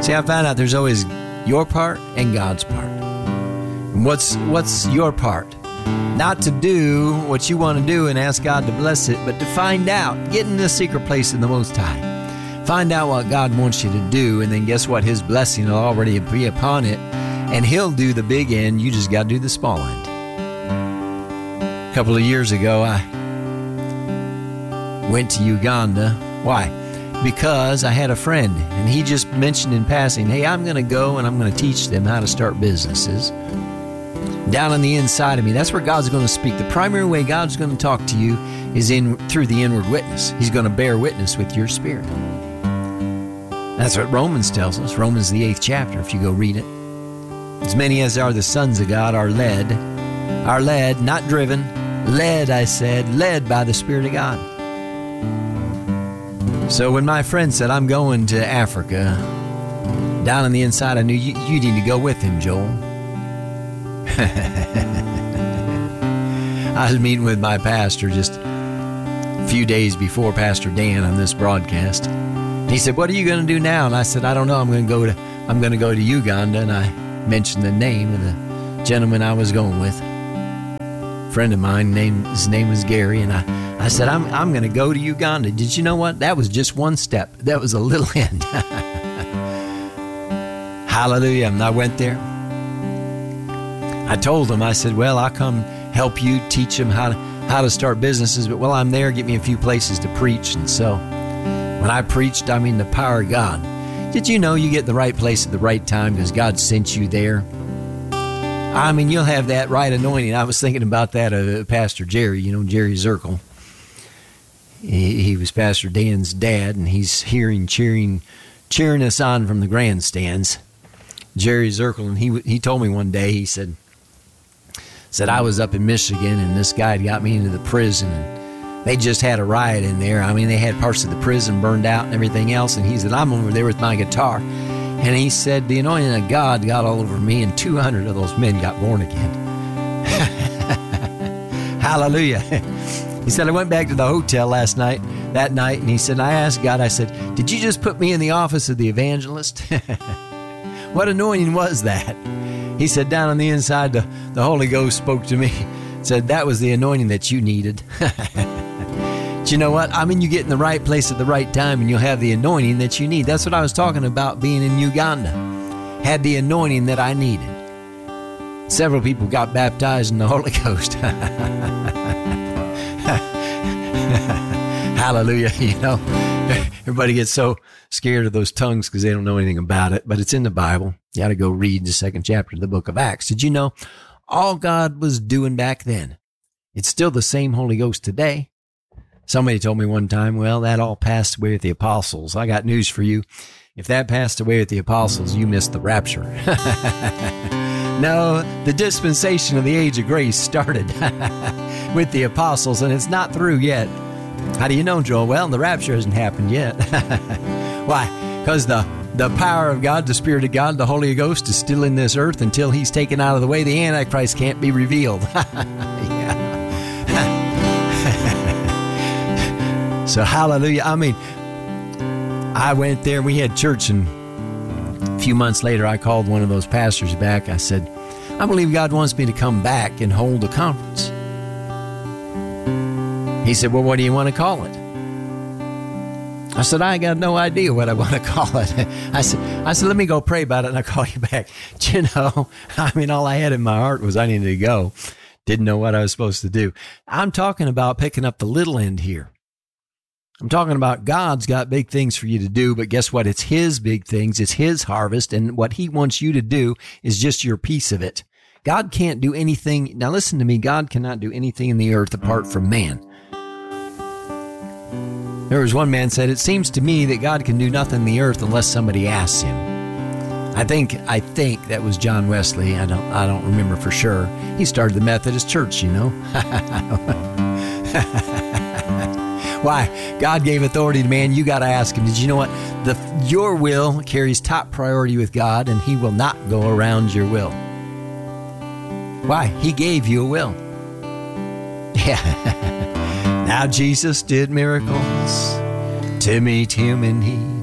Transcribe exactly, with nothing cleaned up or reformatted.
See, I found out there's always your part and God's part. And what's what's your part? Not to do what you want to do and ask God to bless it, but to find out, get in the secret place in the Most High. Find out what God wants you to do, and then guess what? His blessing will already be upon it, and He'll do the big end. You just got to do the small end. A couple of years ago, I went to Uganda. Why? Because I had a friend, and he just mentioned in passing, hey, I'm going to go and I'm going to teach them how to start businesses. Down on the inside of me, that's where God's going to speak. The primary way God's going to talk to you is in through the inward witness. He's going to bear witness with your spirit. That's what Romans tells us. Romans, the eighth chapter, if you go read it. As many as are the sons of God are led, are led, not driven, led, I said, led by the Spirit of God. So when my friend said, I'm going to Africa, down on the inside, I knew you, you need to go with him, Joel. I was meeting with my pastor just a few days before Pastor Dan on this broadcast. He said, what are you going to do now? And I said, I don't know. I'm going to go to I'm going to go to Uganda. And I mentioned the name of the gentleman I was going with. A friend of mine, named, his name was Gary. And I, I said, I'm, I'm going to go to Uganda. Did you know what? That was just one step. That was a little end. Hallelujah. And I went there. I told him, I said, well, I'll come help you, teach them how to, how to start businesses. But while I'm there, get me a few places to preach. And so when I preached, I mean the power of God. Did you know you get the right place at the right time because God sent you there? I mean, you'll have that right anointing. I was thinking about that of uh, Pastor Jerry, you know, Jerry Zirkle. He, he was Pastor Dan's dad, and he's hearing, cheering, cheering us on from the grandstands. Jerry Zirkle, and he he told me one day, he said, said I was up in Michigan, and this guy had got me into the prison, and they just had a riot in there. I mean, they had parts of the prison burned out and everything else, and he said, I'm over there with my guitar. And he said, the anointing of God got all over me, and two hundred of those men got born again. Hallelujah. He said, I went back to the hotel last night, that night, and he said, I asked God, I said, did you just put me in the office of the evangelist? What anointing was that? He said, down on the inside, the, the Holy Ghost spoke to me, said, that was the anointing that you needed. But you know what? I mean, you get in the right place at the right time, and you'll have the anointing that you need. That's what I was talking about being in Uganda. Had the anointing that I needed. Several people got baptized in the Holy Ghost. Hallelujah. You know, everybody gets so scared of those tongues because they don't know anything about it, but it's in the Bible. You got to go read the second chapter of the book of Acts. Did you know all God was doing back then, it's still the same Holy Ghost today? Somebody told me one time, well, that all passed away with the apostles. I got news for you. If that passed away with the apostles, you missed the rapture. No, the dispensation of the age of grace started with the apostles, and it's not through yet. How do you know, Joel? Well, the rapture hasn't happened yet. Why? Because the, the power of God, the Spirit of God, the Holy Ghost is still in this earth until He's taken out of the way. The Antichrist can't be revealed. Yeah. So, hallelujah. I mean, I went there. We had church, and a few months later, I called one of those pastors back. I said, I believe God wants me to come back and hold a conference. He said, well, what do you want to call it? I said, I got no idea what I want to call it. I said, I said, let me go pray about it, and I'll call you back. You know, I mean, all I had in my heart was I needed to go. Didn't know what I was supposed to do. I'm talking about picking up the little end here. I'm talking about God's got big things for you to do, but guess what? It's His big things. It's His harvest, and what He wants you to do is just your piece of it. God can't do anything. Now listen to me. God cannot do anything in the earth apart from man. There was one man said, it seems to me that God can do nothing in the earth unless somebody asks Him. I think I think that was John Wesley. I don't I don't remember for sure. He started the Methodist Church, you know. Why? God gave authority to man. You got to ask Him. Did you know what? The your will carries top priority with God, and He will not go around your will. Why? He gave you a will. Yeah. Now Jesus did miracles to meet human need.